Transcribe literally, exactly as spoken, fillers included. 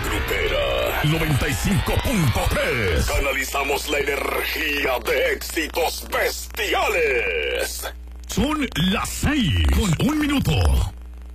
Grupera noventa y cinco punto tres. Canalizamos la energía de éxitos bestiales. Son las seis con un minuto.